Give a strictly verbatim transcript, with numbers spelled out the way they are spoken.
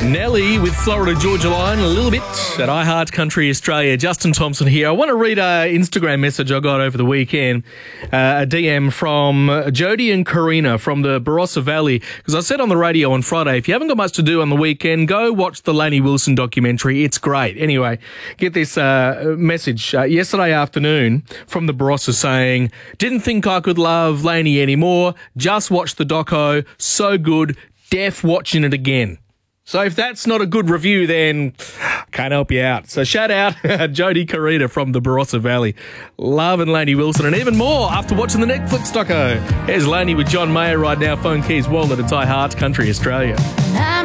Nelly with Florida Georgia Line, a little bit at iHeart Country Australia. Justin Thompson here. I want to read an Instagram message I got over the weekend, uh, a D M from Jody and Karina from the Barossa Valley, because I said on the radio on Friday, if you haven't got much to do on the weekend, go watch the Lainey Wilson documentary. It's great. Anyway, get this uh, message uh, yesterday afternoon from the Barossa saying, didn't think I could love Lainey anymore. Just watched the doco. So good. Deaf watching it again. So if that's not a good review, then can't help you out. So shout out Jody Karina from the Barossa Valley. Loving Lainey Wilson and even more after watching the Netflix doco. Here's Lainey with John Mayer right now. Phone Keys Walnut at iHeart Country Australia.